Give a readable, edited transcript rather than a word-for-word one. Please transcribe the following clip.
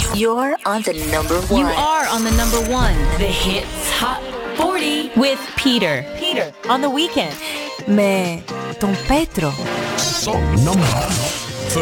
You're on the number one. You are on the number one. The Hits Hot 40 with Peter. Peter On the weekend. Mais ton Petro. Number